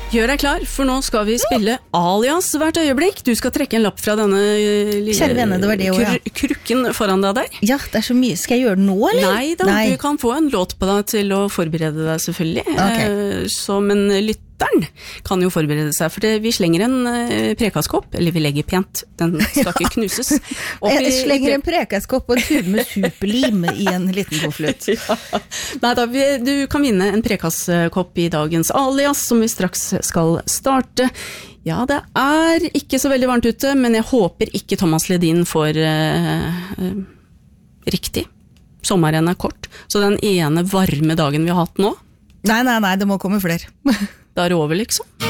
Gjør deg klar, for nå skal vi spille alias hvert øyeblikk. Du skal trekke en lapp fra denne Kjære venner, det var det også, ja. Krukken foran deg der. Ja, det så mye. Skal jeg gjøre det nå, eller? Nei, du kan få en låt på deg til å forberede deg selvfølgelig. Okay. Men lytteren kan jo forberede seg, for vi slenger en prekaskopp, eller vi legger pent, den skal ikke knuses. Jeg slenger en prekaskopp og en tube med superlim i en liten konvolutt. Ja. Nei, du kan vinne en prekaskopp i dagens alias, som vi straks skal starte. Ja, det er ikke så veldig varmt ute, men jeg håper ikke Thomas Ledin får riktig. Sommeren er kort, så den ene varme dagen vi har hatt nå. Nei, det må komme flere. Da er det over, liksom.